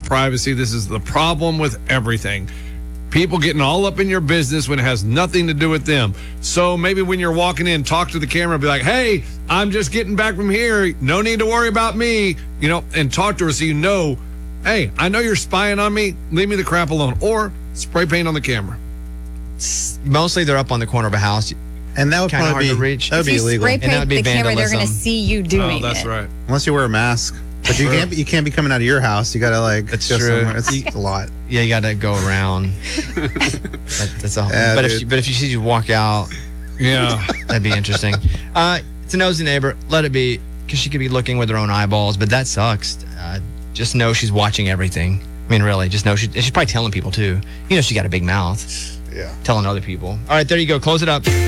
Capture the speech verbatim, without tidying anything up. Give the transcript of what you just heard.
privacy. This is the problem with everything. People getting all up in your business when it has nothing to do with them. So maybe when you're walking in, talk to the camera, be like, hey, I'm just getting back from here. No need to worry about me, you know, and talk to her so you know, hey, I know you're spying on me. Leave me the crap alone. Or spray paint on the camera. Mostly they're up on the corner of a house. And that would Kinda probably hard be, to reach. that would If be you illegal. spray And that paint would be the camera, they're going to vandalism. see you doing Oh, that's it. right. Unless you wear a mask. But you can't, be- you can't be coming out of your house. You got to, like, That's go true. somewhere. It's You- a lot. Yeah, you got to go around. that, that's a whole, Yeah, but if dude. she, but if you see you walk out, Yeah. that'd be interesting. Uh, it's a nosy neighbor. Let it be, because she could be looking with her own eyeballs. But that sucks. Uh, just know she's watching everything. I mean, really, just know she, and she's probably telling people too. You know, she got a big mouth. Yeah. Telling other people. All right, there you go. Close it up.